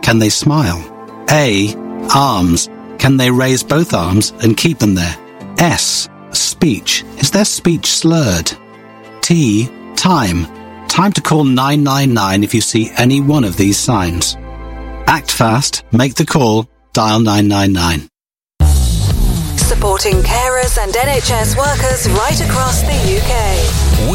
Can they smile? A. Arms. Can they raise both arms and keep them there? S. Speech. Is their speech slurred? T. Time. Time to call 999 if you see any one of these signs. Act fast, make the call, dial 999. Supporting carers and NHS workers right across the UK.